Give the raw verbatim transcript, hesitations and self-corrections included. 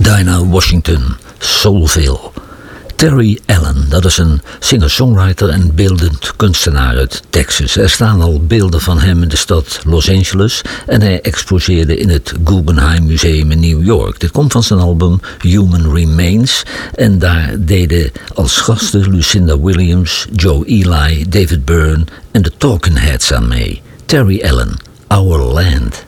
Dinah Washington, Soulville. Terry Allen, dat is een singer-songwriter en beeldend kunstenaar uit Texas. Er staan al beelden van hem in de stad Los Angeles en hij exposeerde in het Guggenheim Museum in New York. Dit komt van zijn album Human Remains en daar deden als gasten Lucinda Williams, Joe Ely, David Byrne en de Talking Heads aan mee. Terry Allen, Our Land.